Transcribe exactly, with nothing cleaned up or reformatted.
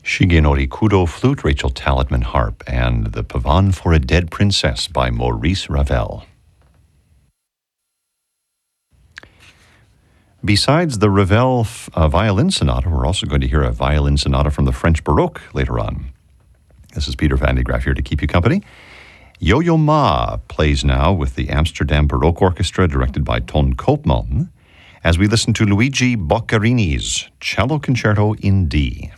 Shigenori Kudo flute, Rachel Talitman harp, and The Pavane for a Dead Princess by Maurice Ravel. Besides the Ravel uh, violin sonata, we're also going to hear a violin sonata from the French Baroque later on. This is Peter Van de Graaff here to keep you company. Yo-Yo Ma plays now with the Amsterdam Baroque Orchestra, directed by Ton Koopman, as we listen to Luigi Boccherini's Cello Concerto in D.